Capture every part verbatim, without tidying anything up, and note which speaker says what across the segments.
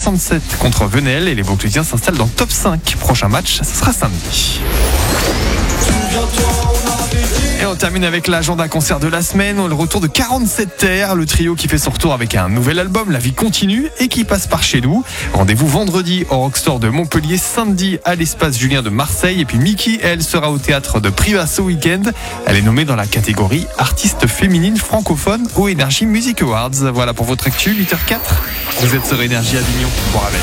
Speaker 1: soixante-sept contre Venelle et les Vauclusiens s'installent dans le top cinq. Prochain match, ce sera samedi. Et on termine avec l'agenda concert de la semaine. Le retour de quarante-sept terres, le trio qui fait son retour avec un nouvel album, La Vie Continue, et qui passe par chez nous. Rendez-vous vendredi au Rockstore de Montpellier, samedi à l'Espace Julien de Marseille. Et puis Mickey, elle, sera au théâtre de Privas ce week-end. Elle est nommée dans la catégorie artiste féminine francophone au Energy Music Awards. Voilà pour votre actu, huit heures quatre. Vous êtes sur Énergie Avignon. Bon rappel.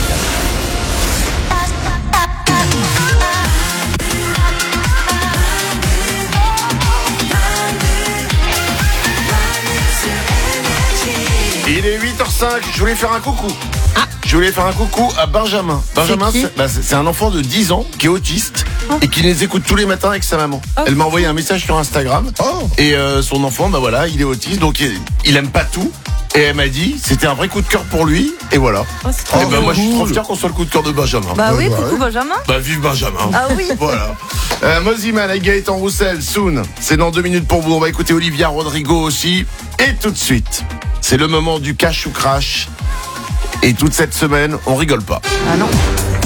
Speaker 2: Il est huit heures cinq, je voulais faire un coucou. Ah. Je voulais faire un coucou à Benjamin. Benjamin, c'est, c'est, bah, c'est, c'est un enfant de dix ans qui est autiste oh. et qui les écoute tous les matins avec sa maman. Oh. Elle m'a envoyé un message sur Instagram oh. et euh, son enfant, bah voilà, il est autiste, donc il, il aime pas tout. Et elle m'a dit, c'était un vrai coup de cœur pour lui, et voilà. Oh, et ben bah, moi, je suis trop fier qu'on soit le coup de cœur de Benjamin.
Speaker 3: Bah oui, bah, coucou ouais. Benjamin.
Speaker 2: Bah vive Benjamin.
Speaker 3: Ah oui.
Speaker 2: Voilà. Euh, Moziman avec Gaëtan Roussel, soon. C'est dans deux minutes pour vous. On va écouter Olivia Rodrigo aussi. Et tout de suite, c'est le moment du cash ou crash. Et toute cette semaine, on rigole pas.
Speaker 3: Ah non.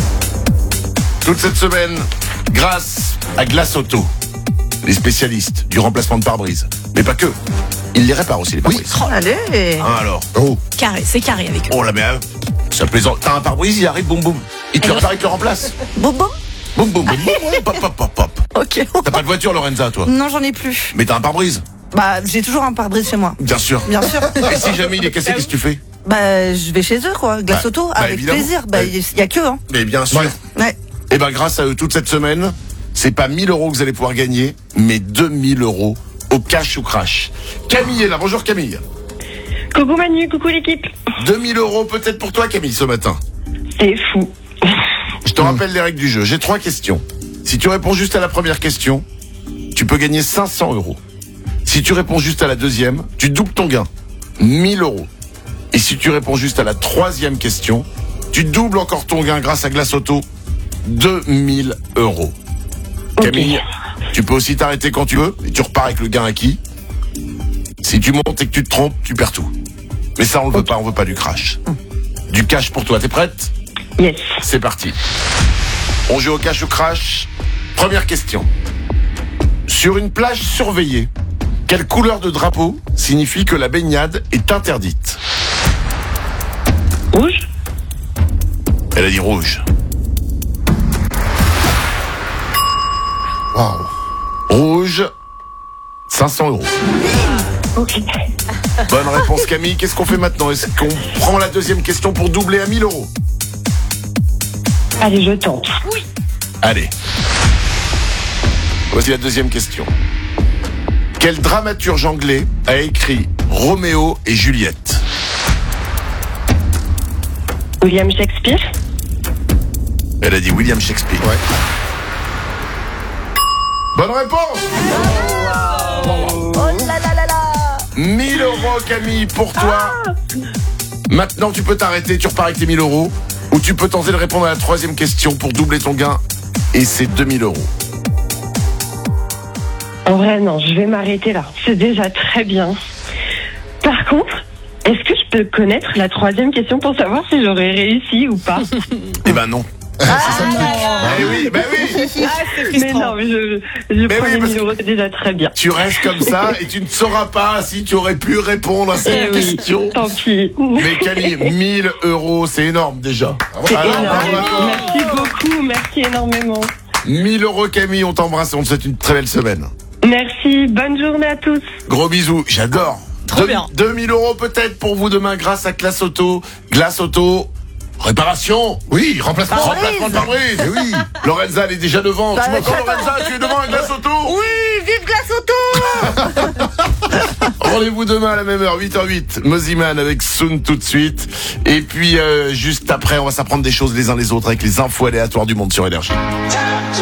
Speaker 2: Toute cette semaine, grâce à Glace Auto, les spécialistes du remplacement de pare-brise. Mais pas que. Ils les réparent aussi, les pare-brise.
Speaker 3: Oui. Oh, allez.
Speaker 2: Hein, alors.
Speaker 3: Oh. Carré, c'est carré avec eux.
Speaker 2: Oh la merde. C'est plaisant. T'as un pare-brise, il arrive, boum boum. Il te le répare, il te le remplace.
Speaker 3: Boum boum.
Speaker 2: Boum boum boum. boum pop pop pop pop.
Speaker 3: Ok.
Speaker 2: T'as pas de voiture, Lorenza, toi?
Speaker 3: Non, j'en ai plus.
Speaker 2: Mais t'as un pare-brise?
Speaker 3: Bah, j'ai toujours un pare-brise chez moi.
Speaker 2: Bien sûr.
Speaker 3: Bien sûr.
Speaker 2: Et si jamais il est cassé, qu'est-ce que tu fais?
Speaker 3: Bah, je vais chez eux, quoi. Glace Auto, bah, avec évidemment. plaisir. Bah, il y a que, hein.
Speaker 2: Mais bien sûr.
Speaker 3: Ouais. ouais.
Speaker 2: Et ben, grâce à eux, toute cette semaine, c'est pas mille euros que vous allez pouvoir gagner, mais deux mille euros au cash ou crash. Camille est là. Bonjour, Camille.
Speaker 4: Coucou Manu, coucou l'équipe.
Speaker 2: deux mille euros peut-être pour toi, Camille, ce matin.
Speaker 4: C'est fou.
Speaker 2: Je te mmh. rappelle les règles du jeu. J'ai trois questions. Si tu réponds juste à la première question, tu peux gagner cinq cents euros. Si tu réponds juste à la deuxième, tu doubles ton gain. mille euros. Et si tu réponds juste à la troisième question, tu doubles encore ton gain grâce à Glace Auto. deux mille euros. Okay. Camille, tu peux aussi t'arrêter quand tu veux et tu repars avec le gain acquis. Si tu montes et que tu te trompes, tu perds tout. Mais ça, on le veut pas, on veut pas du crash. Du cash pour toi, t'es prête?
Speaker 4: Yes.
Speaker 2: C'est parti. On joue au cash ou crash. Première question. Sur une plage surveillée, quelle couleur de drapeau signifie que la baignade est interdite?
Speaker 4: Rouge.
Speaker 2: Elle a dit rouge.
Speaker 5: Wow.
Speaker 2: Rouge, cinq cents euros.
Speaker 4: Ok.
Speaker 2: Bonne réponse, Camille. Qu'est-ce qu'on fait maintenant? Est-ce qu'on prend la deuxième question pour doubler à mille euros?
Speaker 4: Allez, je tente.
Speaker 3: Oui.
Speaker 2: Allez. Voici la deuxième question. Quel dramaturge anglais a écrit Roméo et Juliette?
Speaker 4: William Shakespeare.
Speaker 2: Elle a dit William Shakespeare.
Speaker 5: Ouais.
Speaker 2: Bonne réponse.
Speaker 3: Oh, oh là là là là.
Speaker 2: mille euros, Camille, pour toi. Ah. Maintenant, tu peux t'arrêter, tu repars avec tes mille euros. Ou tu peux tenter de répondre à la troisième question pour doubler ton gain. Et c'est deux mille euros.
Speaker 4: En vrai, non, je vais m'arrêter là. C'est déjà très bien. Par contre, est-ce que je peux connaître la troisième question pour savoir si j'aurais réussi ou pas?
Speaker 2: Eh ben non.
Speaker 5: Ah, c'est ça le truc.
Speaker 2: Bah oui, bah oui.
Speaker 4: Ah, mais non, mais je, je prends
Speaker 2: oui,
Speaker 4: les mille euros, c'est déjà très bien.
Speaker 2: Tu restes comme ça et tu ne sauras pas si tu aurais pu répondre à cette
Speaker 4: eh oui,
Speaker 2: question.
Speaker 4: Tant pis.
Speaker 2: Mais Camille, mille euros, c'est énorme déjà.
Speaker 4: C'est
Speaker 2: Alors,
Speaker 4: énorme. Merci beaucoup, merci énormément.
Speaker 2: mille euros, Camille, on t'embrasse et on te souhaite une très belle semaine.
Speaker 4: Merci, bonne journée à tous.
Speaker 2: Gros bisous, j'adore.
Speaker 3: Trop bien.
Speaker 2: deux mille euros peut-être pour vous demain grâce à Glace Auto. Glace Auto. Réparation.
Speaker 5: Oui, remplacement.
Speaker 2: Remplacement de pare-brise.
Speaker 5: Eh oui.
Speaker 2: Lorenza, elle est déjà devant.
Speaker 3: Bah,
Speaker 2: tu m'entends,
Speaker 3: j'attends.
Speaker 2: Lorenza? Tu es devant avec Glace Auto?
Speaker 3: Oui, vive Glace Auto.
Speaker 2: Rendez-vous demain à la même heure, huit heures huit. Moziman avec Soon tout de suite. Et puis, euh, juste après, on va s'apprendre des choses les uns les autres avec les infos aléatoires du monde sur Énergie.